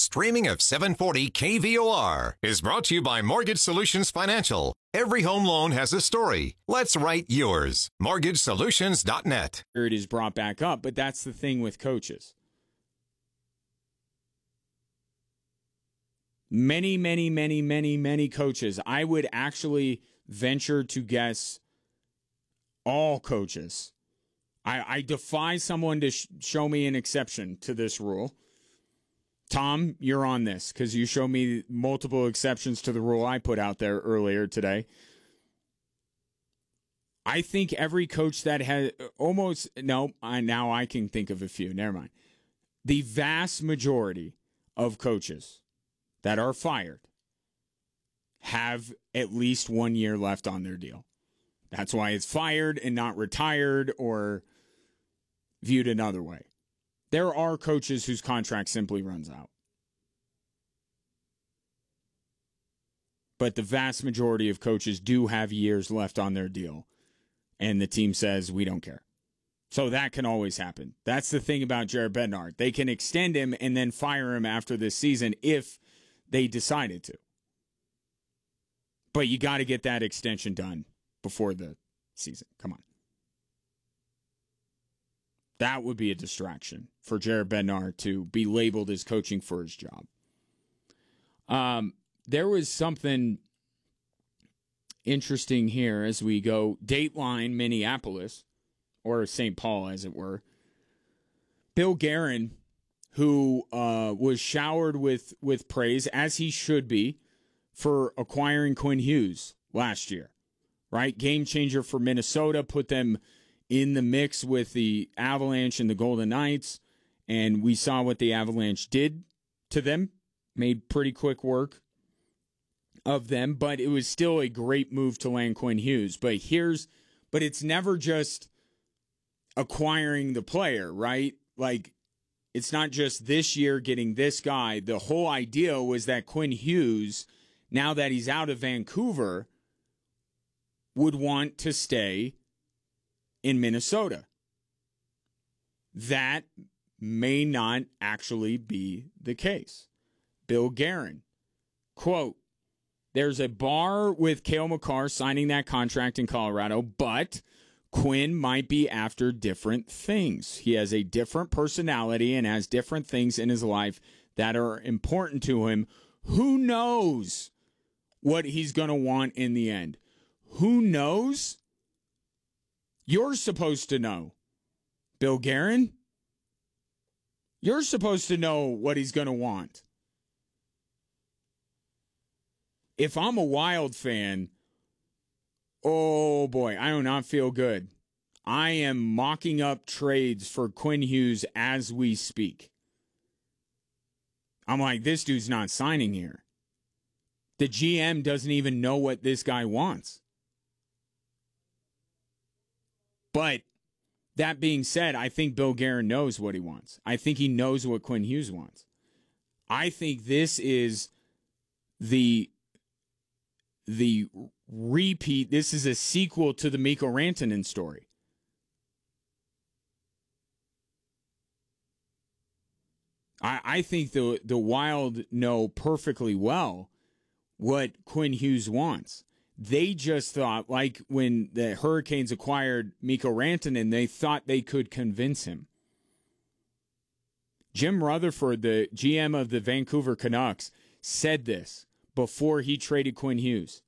streaming of 740 KVOR is brought to you by Mortgage Solutions Financial. Every home loan has a story. Let's write yours. MortgageSolutions.net. It is brought back up, but that's the thing with coaches. Many coaches. I would actually venture to guess all coaches. I defy someone to show me an exception to this rule. Tom, you're on this because you showed me multiple exceptions to the rule I put out there earlier today. I think every coach that has now I can think of a few. Never mind. The vast majority of coaches that are fired have at least 1 year left on their deal. That's why it's fired and not retired or viewed another way. There are coaches whose contract simply runs out. But the vast majority of coaches do have years left on their deal. And the team says, we don't care. So that can always happen. That's the thing about Jared Bednar. They can extend him and then fire him after this season if they decided to. But you got to get that extension done before the season. Come on. That would be a distraction for Jared Bednar to be labeled as coaching for his job. There was something interesting here as we go Dateline Minneapolis, or St. Paul as it were. Bill Guerin, who was showered with praise, as he should be, for acquiring Quinn Hughes last year. Right? Game changer for Minnesota, put them in the mix with the Avalanche and the Golden Knights, and we saw what the Avalanche did to them. Made pretty quick work of them, but it was still a great move to land Quinn Hughes. But it's never just acquiring the player, right? Like, it's not just this year getting this guy. The whole idea was that Quinn Hughes, now that he's out of Vancouver, would want to stay in Minnesota. That may not actually be the case. Bill Guerin, quote, there's a bar with Cale Makar signing that contract in Colorado, but Quinn might be after different things. He has a different personality and has different things in his life that are important to him. Who knows what he's going to want in the end? Who knows? You're supposed to know. Bill Guerin, you're supposed to know what he's going to want. If I'm a Wild fan, oh boy, I do not feel good. I am mocking up trades for Quinn Hughes as we speak. I'm like, this dude's not signing here. The GM doesn't even know what this guy wants. But that being said, I think Bill Guerin knows what he wants. I think he knows what Quinn Hughes wants. I think this is the repeat. This is a sequel to the Mikko Rantanen story. I think the Wild know perfectly well what Quinn Hughes wants. They just thought, like when the Hurricanes acquired Mikko Rantanen, they thought they could convince him. Jim Rutherford, the GM of the Vancouver Canucks, said this before he traded Quinn Hughes.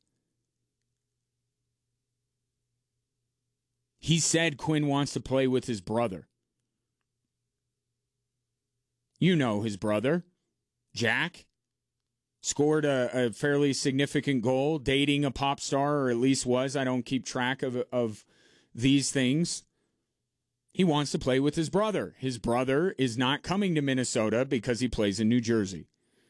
He said Quinn wants to play with his brother. You know his brother, Jack. Scored a fairly significant goal, dating a pop star, or at least was. I don't keep track of these things. He wants to play with his brother. His brother is not coming to Minnesota because he plays in New Jersey.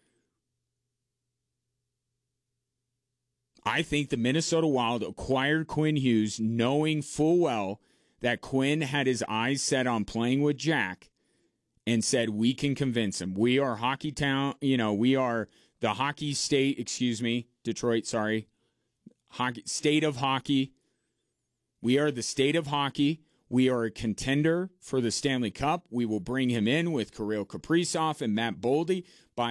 I think the Minnesota Wild acquired Quinn Hughes knowing full well that Quinn had his eyes set on playing with Jack and said, we can convince him. We are hockey town, we are the hockey state, Detroit, state of hockey. We are the state of hockey. We are a contender for the Stanley Cup. We will bring him in with Kirill Kaprizov and Matt Boldy.